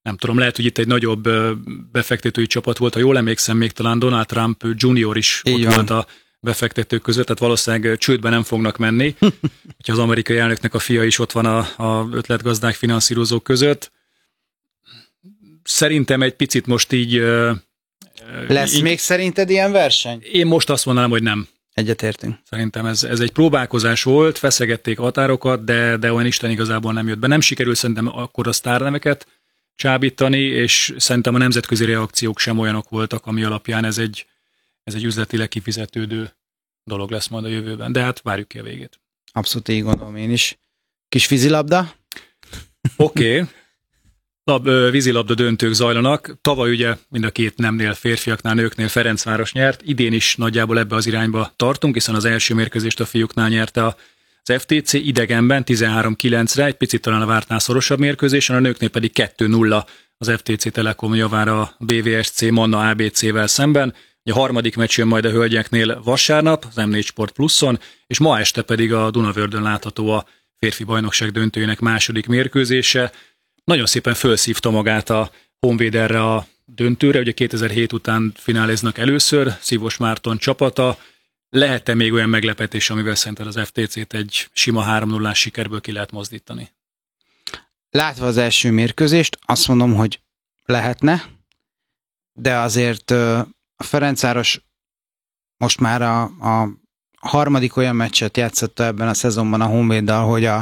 [SPEAKER 2] nem tudom, lehet, hogy itt egy nagyobb befektetői csapat volt, ha jól emlékszem, még talán Donald Trump Junior is ott volt a befektetők között, tehát valószínűleg csődbe nem fognak menni, hogyha az amerikai elnöknek a fia is ott van a ötletgazdák finanszírozók között. Szerintem egy picit most így...
[SPEAKER 3] Lesz még szerinted ilyen verseny?
[SPEAKER 2] Én most azt mondanám, hogy nem.
[SPEAKER 3] Egyetértünk.
[SPEAKER 2] Szerintem ez egy próbálkozás volt, feszegették a határokat, de olyan Isten igazából nem jött be. Nem sikerült szerintem akkor a sztárneveket csábítani, és szerintem a nemzetközi reakciók sem olyanok voltak, ami alapján ez egy üzletileg kifizetődő dolog lesz majd a jövőben. De hát várjuk ki a végét.
[SPEAKER 3] Abszolút így gondolom én is. Kis vízilabda?
[SPEAKER 2] Oké. Vízilabda döntők zajlanak. Tavaly ugye mind a két nemnél, férfiaknál, nőknél Ferencváros nyert. Idén is nagyjából ebbe az irányba tartunk, hiszen az első mérkőzést a fiúknál nyerte az FTC idegenben 13-9-re, egy picit talán a vártnál szorosabb mérkőzésen, a nőknél pedig 2-0 az FTC Telekom javára a BVSC Manna ABC-vel szemben. A harmadik meccs jön majd a hölgyeknél vasárnap, az M4 Sport Pluszon, és ma este pedig a Dunavördön látható a férfi bajnokság döntőjének második mérkőzése. Nagyon szépen felszívta magát a Honvéd erre a döntőre, ugye 2007 után fináléznak először, Szívos Márton csapata. Lehet-e még olyan meglepetés, amivel szerinted az FTC-t egy sima 3-0-ás sikerből ki lehet mozdítani?
[SPEAKER 3] Látva az első mérkőzést, azt mondom, hogy lehetne, de azért a Ferencváros most már a harmadik olyan meccset játszotta ebben a szezonban a Honvéddal, hogy a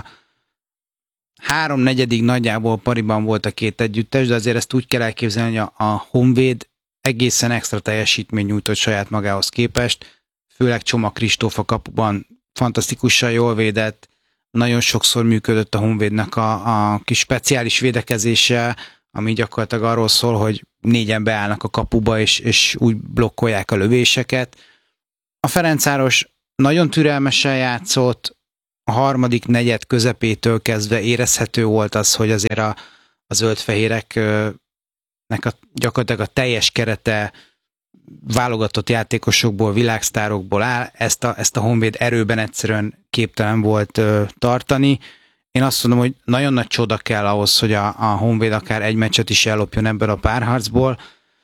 [SPEAKER 3] 3/4 nagyjából pariban volt a két együttes, de azért ezt úgy kell elképzelni, hogy a Honvéd egészen extra teljesítmény nyújtott saját magához képest, főleg Csoma Kristóf a kapuban fantasztikusan jól védett, nagyon sokszor működött a Honvédnak a kis speciális védekezése, ami gyakorlatilag arról szól, hogy 4-en beállnak a kapuba, és úgy blokkolják a lövéseket. A Ferencváros nagyon türelmesen játszott, a harmadik negyed közepétől kezdve érezhető volt az, hogy azért a zöldfehéreknek gyakorlatilag a teljes kerete válogatott játékosokból, világsztárokból áll, ezt a Honvéd erőben egyszerűen képtelen volt tartani. Én azt mondom, hogy nagyon nagy csoda kell ahhoz, hogy a Honvéd akár egy meccset is ellopjon ebből a párharcból,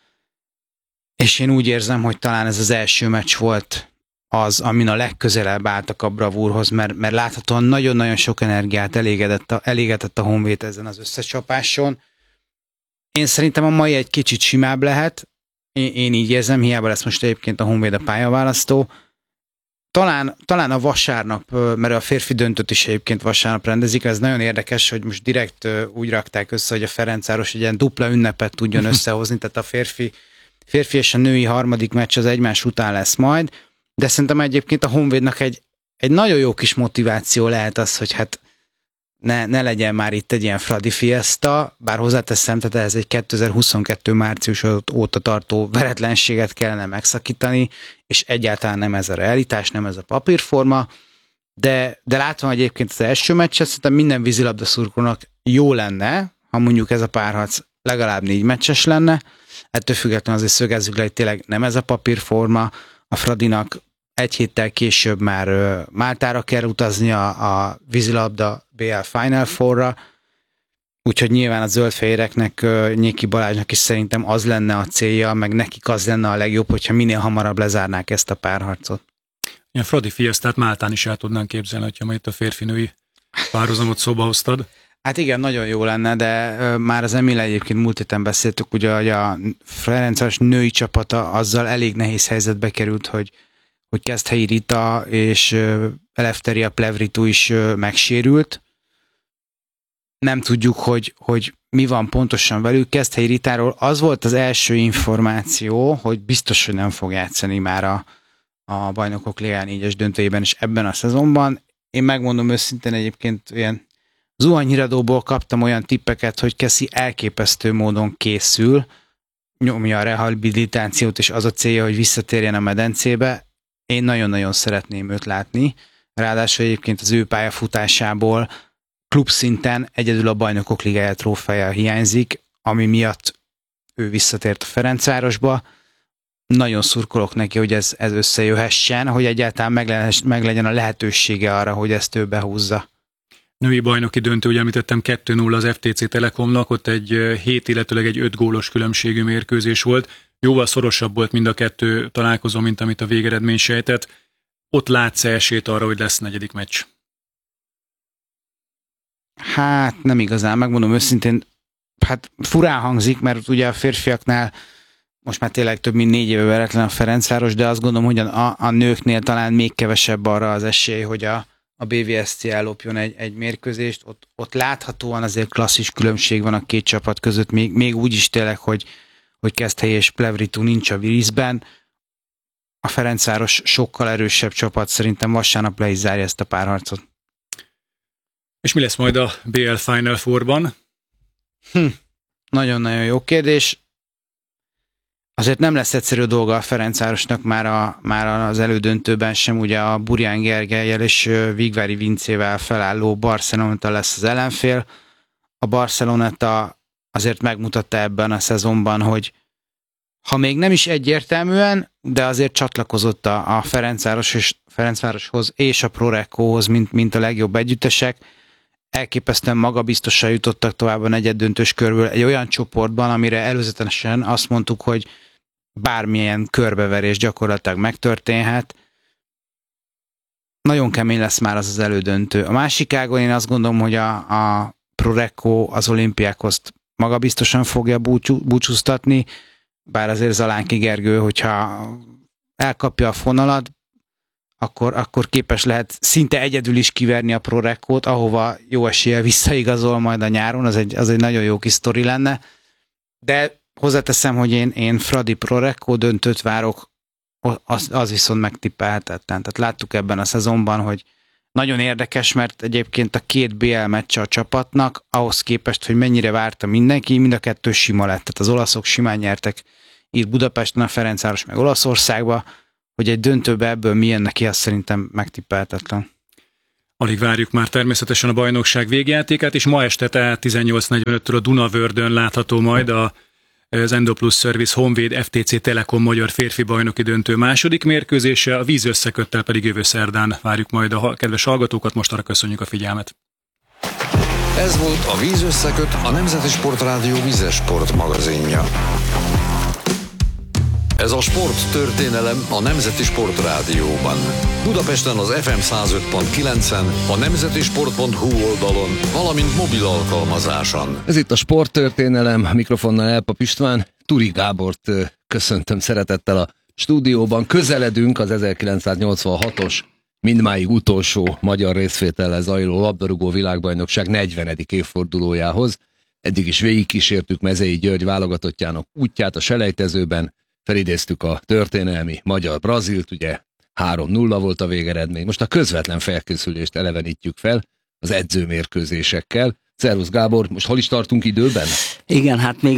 [SPEAKER 3] és én úgy érzem, hogy talán ez az első meccs volt az, amin a legközelebb álltak a bravúrhoz, mert láthatóan nagyon-nagyon sok energiát elégetett a Honvéd ezen az összecsapáson. Én szerintem a mai egy kicsit simább lehet, én így érzem, hiába lesz most egyébként a Honvéd a pályaválasztó. Talán a vasárnap, mert a férfi döntőt is egyébként vasárnap rendezik, ez nagyon érdekes, hogy most direkt úgy rakták össze, hogy a Ferencváros egy ilyen dupla ünnepet tudjon összehozni, tehát a férfi és a női harmadik meccs az egymás után lesz majd, de szerintem egyébként a Honvédnak egy nagyon jó kis motiváció lehet az, hogy hát ne legyen már itt egy ilyen Fradi fiesta, bár hozzáteszem, tehát ez egy 2022. március óta tartó veretlenséget kellene megszakítani, és egyáltalán nem ez a realitás, nem ez a papírforma, de látva egyébként az első meccset, szerintem minden vízilabda szurkolónak jó lenne, ha mondjuk ez a párharc legalább 4 meccses lenne, ettől függetlenül azért szögezzük le, hogy tényleg nem ez a papírforma, a Fradinak egy héttel később már Máltára kell utaznia a vízilabda BL Final Four-ra, úgyhogy nyilván a zöldfehéreknek, Nyéki Balázsnak is szerintem az lenne a célja, meg nekik az lenne a legjobb, hogyha minél hamarabb lezárnák ezt a párharcot.
[SPEAKER 2] Ilyen Fradi fiesztát Máltán is el tudnánk képzelni, hogyha majd itt a férfi-női párhuzamot szóba hoztad.
[SPEAKER 3] Hát igen, nagyon jó lenne, de már az Emile egyébként múlt héten beszéltük, ugye, hogy a Ferencváros női csapata azzal elég nehéz helyzetbe került, hogy Keszthelyi Rita és Eleftheria Plevritu is megsérült. Nem tudjuk, hogy mi van pontosan velük. Keszthelyi Ritáról az volt az első információ, hogy biztos, hogy nem fog játszani már a Bajnokok Ligája 4-es döntőjében és ebben a szezonban. Én megmondom őszintén, egyébként ilyen zuhanyhíradóból kaptam olyan tippeket, hogy Keszi elképesztő módon készül, nyomja a rehabilitációt, és az a célja, hogy visszatérjen a medencébe. Én nagyon-nagyon szeretném őt látni. Ráadásul egyébként az ő pályafutásából klubszinten egyedül a Bajnokok Ligája trófeja hiányzik, ami miatt ő visszatért a Ferencvárosba. Nagyon szurkolok neki, hogy ez összejöhessen, hogy egyáltalán meg legyen a lehetősége arra, hogy ezt ő behúzza.
[SPEAKER 2] női bajnoki döntő, ugye említettem 2-0 az FTC Telekomnak, ott egy 7, illetőleg egy 5 gólos különbségű mérkőzés volt. Jóval szorosabb volt mind a kettő találkozó, mint amit a végeredmény sejtett. Ott látsz esélyt arra, hogy lesz negyedik meccs?
[SPEAKER 3] Hát nem igazán, megmondom őszintén, hát furán hangzik, mert ugye a férfiaknál most már tényleg több mint 4 éve veretlen a Ferencváros, de azt gondolom, hogy a nőknél talán még kevesebb arra az esély, hogy a BVSC ellopjon egy mérkőzést. Ott láthatóan azért klasszis különbség van a két csapat között, még úgy is tényleg, hogy Keszthely és Plevritu nincs a vízben. A Ferencváros sokkal erősebb csapat, szerintem vasárnap le is zárja ezt a párharcot.
[SPEAKER 2] És mi lesz majd a BL Final Four-ban?
[SPEAKER 3] Nagyon-nagyon jó kérdés. Azért nem lesz egyszerű dolga a Ferencvárosnak már az elődöntőben sem, ugye a Burján Gergellyel és Vigvári Vincével felálló Barceloneta lesz az ellenfél. A Barceloneta azért megmutatta ebben a szezonban, hogy ha még nem is egyértelműen, de azért csatlakozott a Ferencvároshoz és a Prorekóhoz, mint a legjobb együttesek. Elképesztően magabiztosan jutottak tovább a negyeddöntős körből egy olyan csoportban, amire előzetesen azt mondtuk, hogy bármilyen körbeverés gyakorlatilag megtörténhet. Nagyon kemény lesz már az elődöntő. A másik ágon én azt gondolom, hogy a Prorekó az Olimpiákoszt magabiztosan fogja búcsúztatni, bár azért Zalánki Gergő, hogyha elkapja a fonalat, akkor képes lehet szinte egyedül is kiverni a Prorekót, ahova jó eséllyel visszaigazol majd a nyáron, az egy nagyon jó kis sztori lenne. De hozzáteszem, hogy én Fradi Prorekó döntőt várok, az viszont megtippelhetetlen. Tehát láttuk ebben a szezonban, hogy nagyon érdekes, mert egyébként a 2 BL meccse a csapatnak, ahhoz képest, hogy mennyire várta mindenki, mind a 2 sima lett. Tehát az olaszok simán nyertek itt Budapesten, a Ferencváros meg Olaszországba, hogy egy döntőbe ebből mi jön neki, az szerintem megtippelhetetlen.
[SPEAKER 2] Alig várjuk már természetesen a bajnokság végjátékát, és ma este tehát 18:45-től a Dunavördön látható majd az Endoplus Service Honvéd FTC Telekom magyar férfi bajnoki döntő második mérkőzése, a víz összeköttel pedig jövő szerdán várjuk majd a kedves hallgatókat, most arra köszönjük a figyelmet.
[SPEAKER 1] Ez volt a Víz összeköt, a Nemzeti Sportrádió vízes sport magazinja. Ez a sporttörténelem a Nemzeti Sportrádióban. Budapesten az FM 105.9-en, a nemzetisport.hu oldalon, valamint mobil alkalmazáson.
[SPEAKER 4] Ez itt a sporttörténelem, mikrofonnal Elpap István, Turi Gábort köszöntöm szeretettel a stúdióban. Közeledünk az 1986-os, mindmáig utolsó magyar részvétellel zajló labdarúgó világbajnokság 40. évfordulójához. Eddig is végigkísértük Mezei György válogatottjának útját a selejtezőben, felidéztük a történelmi magyar-brazilt, ugye 3-0 volt a végeredmény. Most a közvetlen felkészülést elevenítjük fel az edzőmérkőzésekkel. Szervusz Gábor, most hol is tartunk időben?
[SPEAKER 5] Igen, hát még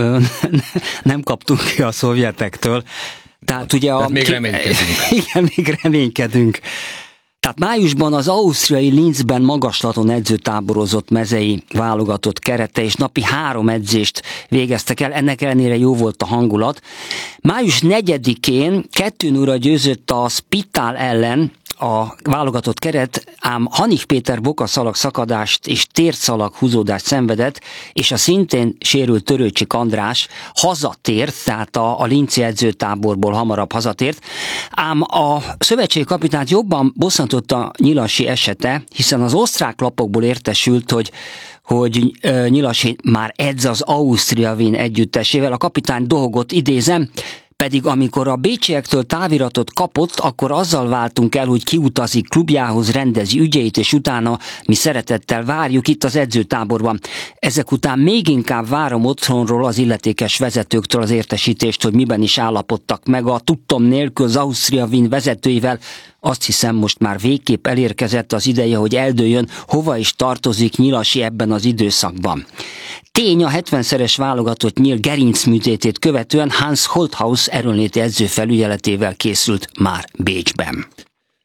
[SPEAKER 5] nem kaptunk ki a szovjetektől. Tehát ugye
[SPEAKER 4] még reménykedünk.
[SPEAKER 5] Igen, még reménykedünk. Tehát májusban az ausztriai Linzben magaslaton edzőtáborozott mezei válogatott kerete, és napi 3 edzést végeztek el, ennek ellenére jó volt a hangulat. Május 4-én 2-0-ra győzött a Spittal ellen a válogatott keret, ám Hanik Péter bokaszalag szakadást és térszalag húzódást szenvedett, és a szintén sérült Törőcsik András hazatért, tehát a linci edzőtáborból hamarabb hazatért, ám a szövetségi kapitányt jobban bosszantotta Nyilasi esete, hiszen az osztrák lapokból értesült, hogy Nyilasi már edz az Ausztria Wien együttesével. A kapitány dohogott, idézem, pedig amikor a bécsiektől táviratot kapott, akkor azzal váltunk el, hogy kiutazik klubjához, rendezi ügyeit, és utána mi szeretettel várjuk itt az edzőtáborban. Ezek után még inkább várom otthonról az illetékes vezetőktől az értesítést, hogy miben is állapodtak meg a tudtom nélkül az Ausztria Wien vezetőivel. Azt hiszem, most már végképp elérkezett az ideje, hogy eldőljön, hova is tartozik Nyilasi ebben az időszakban. Tény, a 70-szeres válogatott Nyíl gerincműtétét követően Hans Holthaus erőnléti edző felügyeletével készült már Bécsben.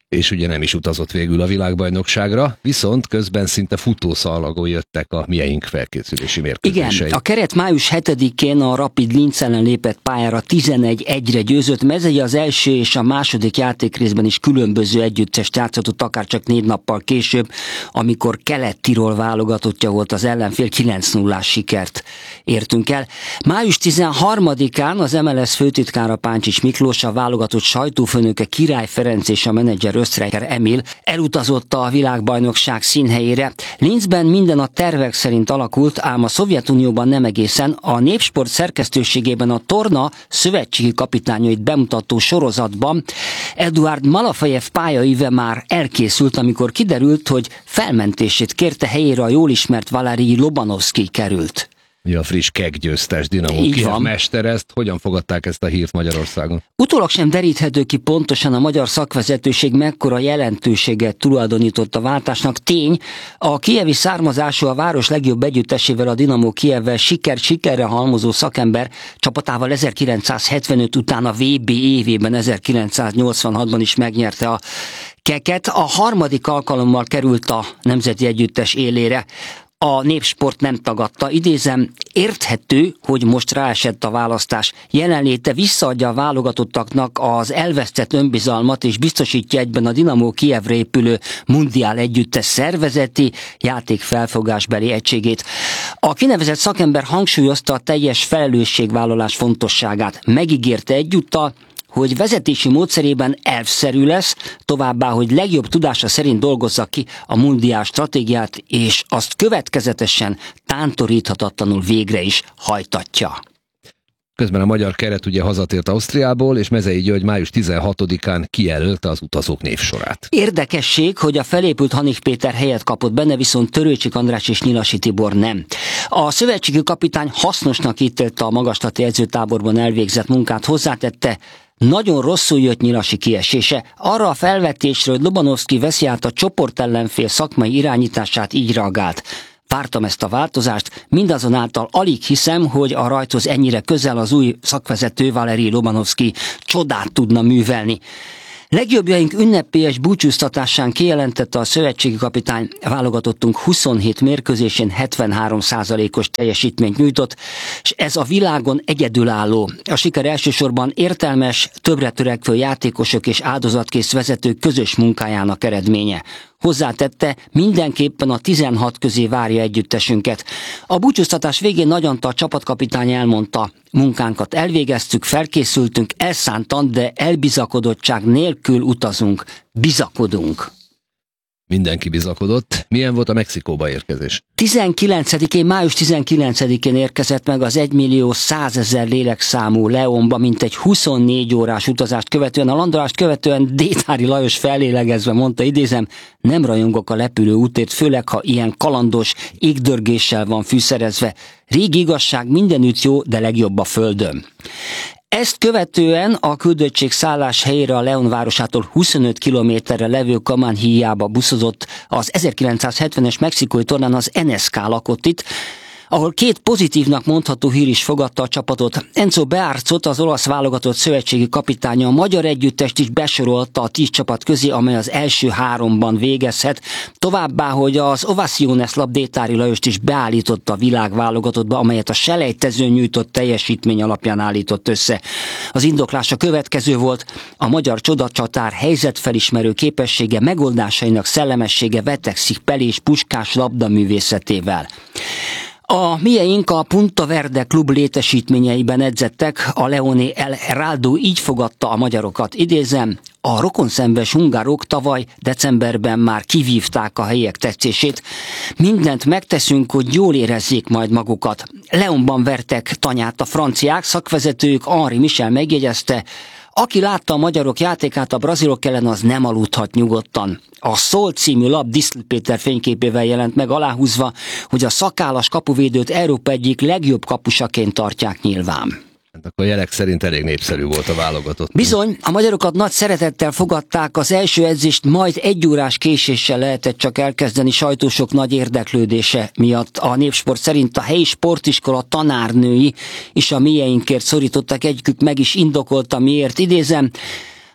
[SPEAKER 4] és ugye nem is utazott végül a világbajnokságra, viszont közben szinte futószalagon jöttek a mieink felkészülési mérkőzései.
[SPEAKER 5] Igen, a keret május 7-én a Rapid Linz ellen lépett pályára 11-1-re győzött. Mezei az első és a második játékrészben is különböző együttest játszott, akár csak 4 nappal később, amikor Kelet-Tirol válogatottja volt az ellenfél, 9-0-ás sikert értünk el. Május 13-án az MLS főtitkára Páncsics Miklós, a válogatott sajtófőnöke Király Ferenc és a menedzser Ösztreicher Emil elutazott a világbajnokság színhelyére. Linzben minden a tervek szerint alakult, ám a Szovjetunióban nem egészen. A Népsport szerkesztőségében a torna szövetségi kapitányait bemutató sorozatban Eduard Malafajev pályaíve már elkészült, amikor kiderült, hogy felmentését kérte, helyére a jól ismert Valerij Lobanovszkij került.
[SPEAKER 4] A friss keggyőztes Dinamo Kijev mester, ezt hogyan fogadták ezt a hírt Magyarországon?
[SPEAKER 5] Utólag sem deríthető ki pontosan a magyar szakvezetőség mekkora jelentőséget tulajdonított a váltásnak. Tény, a kijevi származású, a város legjobb együttesével, a Dinamo Kijevvel sikerre halmozó szakember csapatával 1975 után a VB évében 1986-ban is megnyerte a keket. A harmadik alkalommal került a nemzeti együttes élére. A Népsport nem tagadta, idézem, érthető, hogy most ráesett a választás. Jelenléte visszaadja a válogatottaknak az elvesztett önbizalmat, és biztosítja egyben a Dinamo Kijevre épülő mundiál együttes szervezeti játékfelfogásbeli egységét. A kinevezett szakember hangsúlyozta a teljes felelősségvállalás fontosságát. Megígérte egyúttal, hogy vezetési módszerében elvszerű lesz, továbbá, hogy legjobb tudása szerint dolgozza ki a mundiál stratégiát, és azt következetesen, tántoríthatatlanul végre is hajtatja.
[SPEAKER 4] Közben a magyar keret ugye hazatért Ausztriából, és Mezei György május 16-án kijelölte az utazók névsorát.
[SPEAKER 5] Érdekesség, hogy a felépült Hanik Péter helyet kapott benne, viszont Törőcsik András és Nyilasi Tibor nem. A szövetségi kapitány hasznosnak ítélte a magaslati edzőtáborban elvégzett munkát, hozzátette, nagyon rosszul jött Nyilasi kiesése. Arra a felvetésre, hogy Lobanovszkij veszi át a csoportellenfél szakmai irányítását, így reagált. Vártam ezt a változást, mindazonáltal alig hiszem, hogy a rajthoz ennyire közel az új szakvezető Valerij Lobanovszkij csodát tudna művelni. Legjobbjaink ünnepélyes búcsúztatásán kijelentette a szövetségi kapitány, válogatottunk 27 mérkőzésén 73%-os teljesítményt nyújtott, és ez a világon egyedülálló. A siker elsősorban értelmes, többre törekvő játékosok és áldozatkész vezetők közös munkájának eredménye. Hozzátette, mindenképpen a 16 közé várja együttesünket. A búcsúztatás végén Nagy Antal csapatkapitány elmondta, munkánkat elvégeztük, felkészültünk, elszántan, de elbizakodottság nélkül utazunk, bizakodunk.
[SPEAKER 4] Mindenki bizakodott. Milyen volt a Mexikóba érkezés?
[SPEAKER 5] Május 19-én érkezett meg az 1.100.000 lélekszámú Leónba, mintegy 24 órás utazást követően. A landolást követően Détári Lajos fellélegezve mondta, idézem, nem rajongok a lepülő útért, főleg ha ilyen kalandos égdörgéssel van fűszerezve. Régi igazság, mindenütt jó, de legjobb a földön. Ezt követően a küldöttség szállás helyére a León városától 25 kilométerre levő Camanhíjába buszozott. Az 1970-es mexikói tornán az NSK lakott itt, ahol 2 pozitívnak mondható hír is fogadta a csapatot. Enzo Bearzot, az olasz válogatott szövetségi kapitánya, a magyar együttest is besorolta a 10 csapat közé, amely az első 3-ban végezhet. Továbbá, hogy az Ovaciones Lab Détári Lajost is beállította a világválogatottba, amelyet a selejtezőn nyújtott teljesítmény alapján állított össze. Az indoklás a következő volt, a magyar csodacsatár helyzetfelismerő képessége, megoldásainak szellemessége vetekszik Pelé és Puskás labdaművészetével. A mieink a Punta Verde klub létesítményeiben edzettek, a Leone El Heraldo így fogadta a magyarokat. Idézem, a rokonszenves hungárok tavaly decemberben már kivívták a helyiek tetszését. Mindent megteszünk, hogy jól érezzék majd magukat. Leonban vertek tanyát a franciák, szakvezetőjük Henri Michel megjegyezte, aki látta a magyarok játékát a brazilok ellen, az nem aludhat nyugodtan. A Szól című lap Diszl Péter fényképével jelent meg, aláhúzva, hogy a szakállas kapuvédőt Európa egyik legjobb kapusaként tartják nyilván.
[SPEAKER 4] Hát akkor jelek szerint elég népszerű volt a válogatott.
[SPEAKER 5] Bizony, a magyarokat nagy szeretettel fogadták, az első edzést majd 1 órás késéssel lehetett csak elkezdeni sajtósok nagy érdeklődése miatt. A Népsport szerint a helyi sportiskola tanárnői és a mieinkért szorítottak, egyikük meg is indokolta miért, idézem,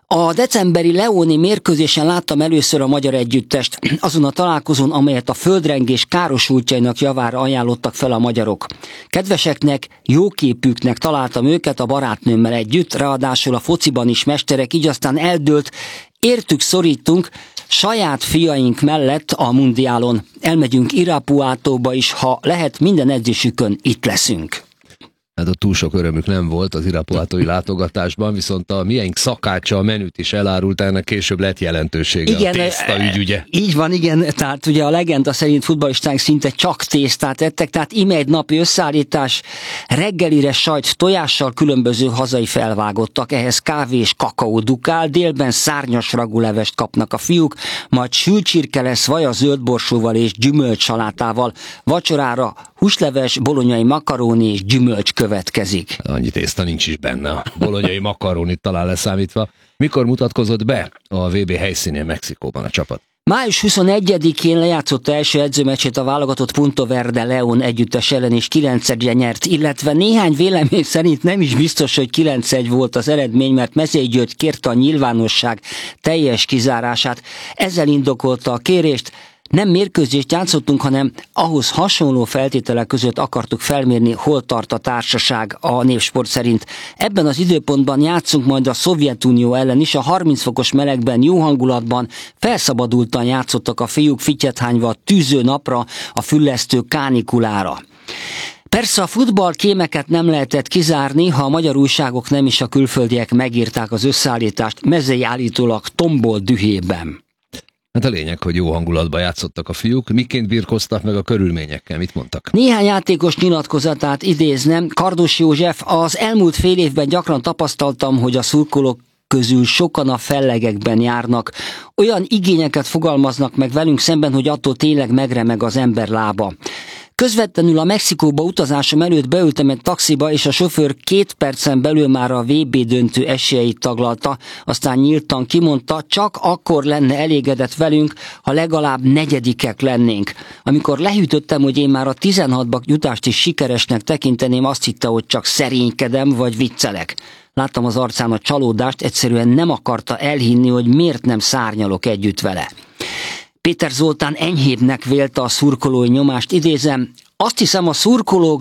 [SPEAKER 5] A decemberi leóni mérkőzésen láttam először a magyar együttest, azon a találkozón, amelyet a földrengés károsultjainak javára ajánlottak fel a magyarok. Kedveseknek, jóképűknek találtam őket a barátnőmmel együtt, ráadásul a fociban is mesterek, így aztán eldőlt, értük szorítunk, saját fiaink mellett a mundiálon. Elmegyünk Irapuátóba is, ha lehet, minden edzésükön itt leszünk.
[SPEAKER 4] Hát ott túl sok örömük nem volt az irapuátói látogatásban, viszont a miénk szakácsa a menüt is elárult, ennek később lett jelentősége, igen, a tészta ügy, ugye?
[SPEAKER 5] Így van, igen, tehát ugye a legenda szerint futballisták szinte csak tésztát ettek, tehát ime egy napi összeállítás, reggelire sajt tojással különböző hazai felvágottak, ehhez kávé és kakaó dukál, délben szárnyas ragulevest kapnak a fiúk, majd sült csirke lesz vaja zöldborsóval és gyümölcsalátával, vacsorára húsleves, bolonyai makaróni és gyümölcs következik.
[SPEAKER 4] Annyi tészta nincs is benne, a bolonyai makarónit talán leszámítva. Mikor mutatkozott be a VB helyszínén Mexikóban a csapat?
[SPEAKER 5] Május 21-én lejátszotta első edzőmeccsét a válogatott Punto Verde León együttes ellen, és 9-1-re nyert, illetve néhány vélemény szerint nem is biztos, hogy 9-1 volt az eredmény, mert Mezei György kérte a nyilvánosság teljes kizárását. Ezzel indokolta a kérést. Nem mérkőzést játszottunk, hanem ahhoz hasonló feltételek között akartuk felmérni, hol tart a társaság a Népsport szerint. Ebben az időpontban játszunk majd a Szovjetunió ellen is, a 30 fokos melegben, jó hangulatban, felszabadultan játszottak a fiúk, fittyethányva a tűző napra, a füllesztő kánikulára. Persze a futballkémeket nem lehetett kizárni, ha a magyar újságok nem is a külföldiek megírták az összeállítást, Mezei állítólag tombol dühében.
[SPEAKER 4] Hát a lényeg, hogy jó hangulatban játszottak a fiúk. Miként birkoztak meg a körülményekkel? Mit mondtak?
[SPEAKER 5] Néhány játékos nyilatkozatát idéznem. Kardos József: az elmúlt fél évben gyakran tapasztaltam, hogy a szurkolók közül sokan a fellegekben járnak. Olyan igényeket fogalmaznak meg velünk szemben, hogy attól tényleg megremeg az ember lába. Közvetlenül a Mexikóba utazásom előtt beültem egy taxiba, és a sofőr 2 percen belül már a VB döntő esélyeit taglalta, aztán nyíltan kimondta, csak akkor lenne elégedett velünk, ha legalább 4. lennénk. Amikor lehűtöttem, hogy én már a 16-ba jutást is sikeresnek tekinteném, azt hitte, hogy csak szerénykedem vagy viccelek. Láttam az arcán a csalódást, egyszerűen nem akarta elhinni, hogy miért nem szárnyalok együtt vele. Péter Zoltán enyhébbnek vélte a szurkolói nyomást, idézem: azt hiszem, a szurkolók